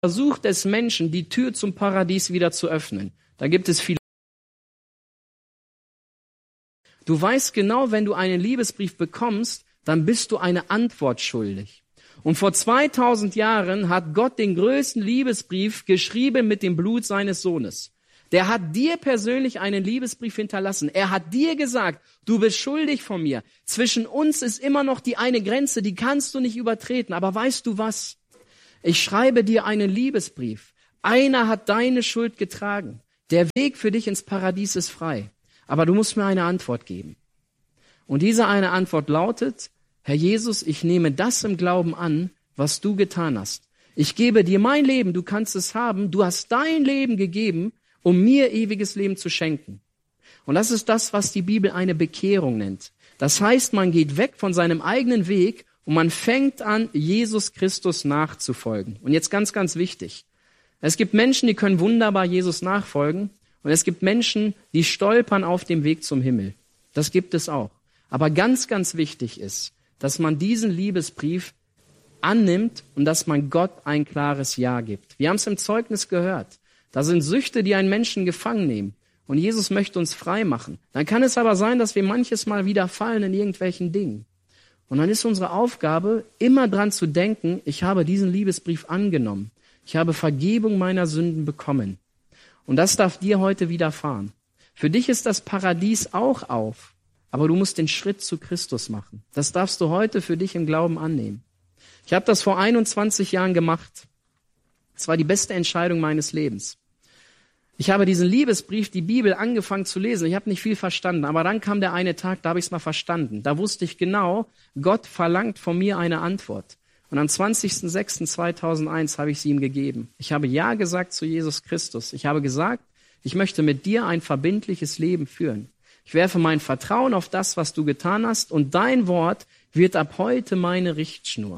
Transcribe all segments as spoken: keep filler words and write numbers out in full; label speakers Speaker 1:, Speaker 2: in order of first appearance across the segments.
Speaker 1: Versuch des Menschen, die Tür zum Paradies wieder zu öffnen. Da gibt es viele. Du weißt genau, wenn du einen Liebesbrief bekommst, dann bist du eine Antwort schuldig. Und vor zweitausend Jahren hat Gott den größten Liebesbrief geschrieben mit dem Blut seines Sohnes. Der hat dir persönlich einen Liebesbrief hinterlassen. Er hat dir gesagt, du bist schuldig von mir. Zwischen uns ist immer noch die eine Grenze, die kannst du nicht übertreten. Aber weißt du was? Ich schreibe dir einen Liebesbrief. Einer hat deine Schuld getragen. Der Weg für dich ins Paradies ist frei. Aber du musst mir eine Antwort geben. Und diese eine Antwort lautet, Herr Jesus, ich nehme das im Glauben an, was du getan hast. Ich gebe dir mein Leben, du kannst es haben. Du hast dein Leben gegeben, um mir ewiges Leben zu schenken. Und das ist das, was die Bibel eine Bekehrung nennt. Das heißt, man geht weg von seinem eigenen Weg und man fängt an, Jesus Christus nachzufolgen. Und jetzt ganz, ganz wichtig. Es gibt Menschen, die können wunderbar Jesus nachfolgen. Und es gibt Menschen, die stolpern auf dem Weg zum Himmel. Das gibt es auch. Aber ganz, ganz wichtig ist, dass man diesen Liebesbrief annimmt und dass man Gott ein klares Ja gibt. Wir haben es im Zeugnis gehört. Da sind Süchte, die einen Menschen gefangen nehmen. Und Jesus möchte uns frei machen. Dann kann es aber sein, dass wir manches Mal wieder fallen in irgendwelchen Dingen. Und dann ist unsere Aufgabe, immer dran zu denken, ich habe diesen Liebesbrief angenommen. Ich habe Vergebung meiner Sünden bekommen. Und das darf dir heute widerfahren. Für dich ist das Paradies auch auf, aber du musst den Schritt zu Christus machen. Das darfst du heute für dich im Glauben annehmen. Ich habe das vor einundzwanzig Jahren gemacht. Es war die beste Entscheidung meines Lebens. Ich habe diesen Liebesbrief, die Bibel, angefangen zu lesen. Ich habe nicht viel verstanden, aber dann kam der eine Tag, da habe ich es mal verstanden. Da wusste ich genau, Gott verlangt von mir eine Antwort. Und am zwanzigsten sechsten zweitausendeins habe ich sie ihm gegeben. Ich habe Ja gesagt zu Jesus Christus. Ich habe gesagt, ich möchte mit dir ein verbindliches Leben führen. Ich werfe mein Vertrauen auf das, was du getan hast, und dein Wort wird ab heute meine Richtschnur.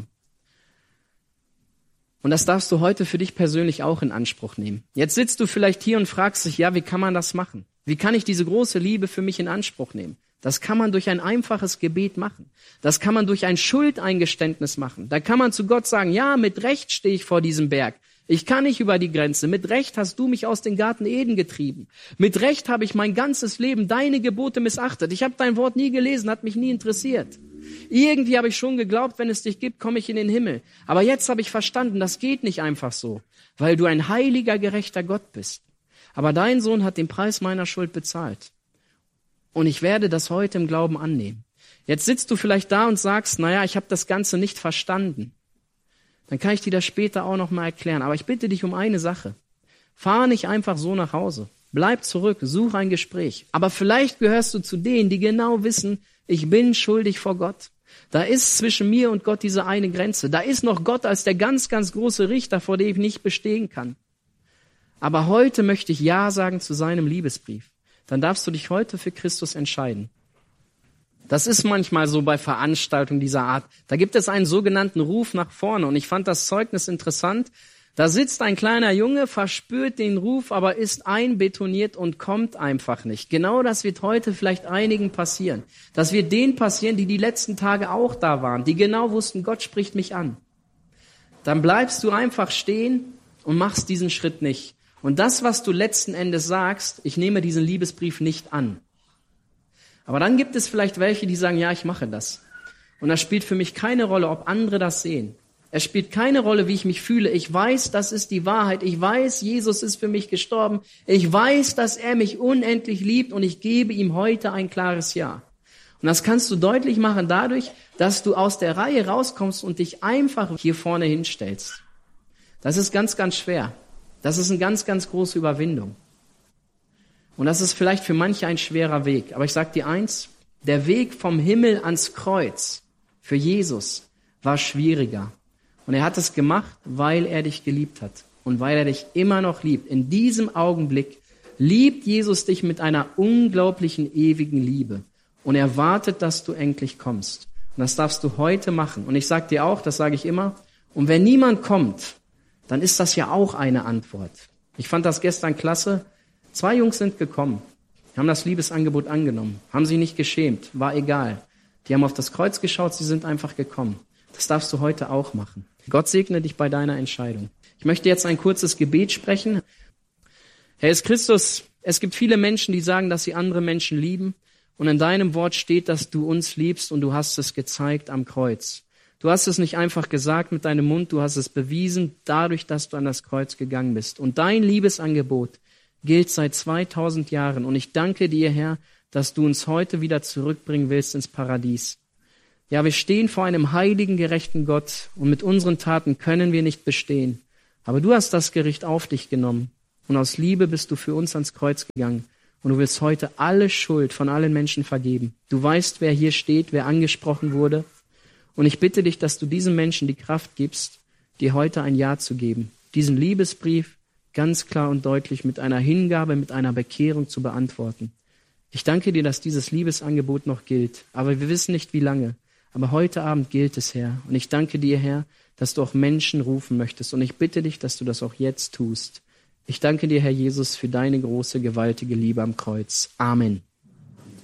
Speaker 1: Und das darfst du heute für dich persönlich auch in Anspruch nehmen. Jetzt sitzt du vielleicht hier und fragst dich, ja, wie kann man das machen? Wie kann ich diese große Liebe für mich in Anspruch nehmen? Das kann man durch ein einfaches Gebet machen. Das kann man durch ein Schuldeingeständnis machen. Da kann man zu Gott sagen, ja, mit Recht stehe ich vor diesem Berg. Ich kann nicht über die Grenze. Mit Recht hast du mich aus dem Garten Eden getrieben. Mit Recht habe ich mein ganzes Leben deine Gebote missachtet. Ich habe dein Wort nie gelesen, hat mich nie interessiert. Irgendwie habe ich schon geglaubt, wenn es dich gibt, komme ich in den Himmel. Aber jetzt habe ich verstanden, das geht nicht einfach so, weil du ein heiliger, gerechter Gott bist. Aber dein Sohn hat den Preis meiner Schuld bezahlt. Und ich werde das heute im Glauben annehmen. Jetzt sitzt du vielleicht da und sagst, naja, ich habe das Ganze nicht verstanden. Dann kann ich dir das später auch noch mal erklären. Aber ich bitte dich um eine Sache. Fahr nicht einfach so nach Hause. Bleib zurück, such ein Gespräch. Aber vielleicht gehörst du zu denen, die genau wissen, ich bin schuldig vor Gott. Da ist zwischen mir und Gott diese eine Grenze. Da ist noch Gott als der ganz, ganz große Richter, vor dem ich nicht bestehen kann. Aber heute möchte ich Ja sagen zu seinem Liebesbrief. Dann darfst du dich heute für Christus entscheiden. Das ist manchmal so bei Veranstaltungen dieser Art. Da gibt es einen sogenannten Ruf nach vorne. Und ich fand das Zeugnis interessant. Da sitzt ein kleiner Junge, verspürt den Ruf, aber ist einbetoniert und kommt einfach nicht. Genau das wird heute vielleicht einigen passieren. Das wird denen passieren, die die letzten Tage auch da waren, die genau wussten, Gott spricht mich an. Dann bleibst du einfach stehen und machst diesen Schritt nicht. Und das, was du letzten Endes sagst, ich nehme diesen Liebesbrief nicht an. Aber dann gibt es vielleicht welche, die sagen, ja, ich mache das. Und das spielt für mich keine Rolle, ob andere das sehen. Es spielt keine Rolle, wie ich mich fühle. Ich weiß, das ist die Wahrheit. Ich weiß, Jesus ist für mich gestorben. Ich weiß, dass er mich unendlich liebt und ich gebe ihm heute ein klares Ja. Und das kannst du deutlich machen dadurch, dass du aus der Reihe rauskommst und dich einfach hier vorne hinstellst. Das ist ganz, ganz schwer. Das ist eine ganz, ganz große Überwindung. Und das ist vielleicht für manche ein schwerer Weg. Aber ich sage dir eins, der Weg vom Himmel ans Kreuz für Jesus war schwieriger. Und er hat es gemacht, weil er dich geliebt hat und weil er dich immer noch liebt. In diesem Augenblick liebt Jesus dich mit einer unglaublichen, ewigen Liebe. Und er wartet, dass du endlich kommst. Und das darfst du heute machen. Und ich sage dir auch, das sage ich immer, und wenn niemand kommt, dann ist das ja auch eine Antwort. Ich fand das gestern klasse. Zwei Jungs sind gekommen, haben das Liebesangebot angenommen, haben sich nicht geschämt, war egal. Die haben auf das Kreuz geschaut, sie sind einfach gekommen. Das darfst du heute auch machen. Gott segne dich bei deiner Entscheidung. Ich möchte jetzt ein kurzes Gebet sprechen. Herr Jesus Christus, es gibt viele Menschen, die sagen, dass sie andere Menschen lieben. Und in deinem Wort steht, dass du uns liebst und du hast es gezeigt am Kreuz. Du hast es nicht einfach gesagt mit deinem Mund, du hast es bewiesen dadurch, dass du an das Kreuz gegangen bist. Und dein Liebesangebot gilt seit zweitausend Jahren. Und ich danke dir, Herr, dass du uns heute wieder zurückbringen willst ins Paradies. Ja, wir stehen vor einem heiligen, gerechten Gott und mit unseren Taten können wir nicht bestehen. Aber du hast das Gericht auf dich genommen und aus Liebe bist du für uns ans Kreuz gegangen und du willst heute alle Schuld von allen Menschen vergeben. Du weißt, wer hier steht, wer angesprochen wurde und ich bitte dich, dass du diesen Menschen die Kraft gibst, dir heute ein Ja zu geben, diesen Liebesbrief ganz klar und deutlich mit einer Hingabe, mit einer Bekehrung zu beantworten. Ich danke dir, dass dieses Liebesangebot noch gilt, aber wir wissen nicht, wie lange. Aber heute Abend gilt es, Herr. Und ich danke dir, Herr, dass du auch Menschen rufen möchtest. Und ich bitte dich, dass du das auch jetzt tust. Ich danke dir, Herr Jesus, für deine große, gewaltige Liebe am Kreuz. Amen.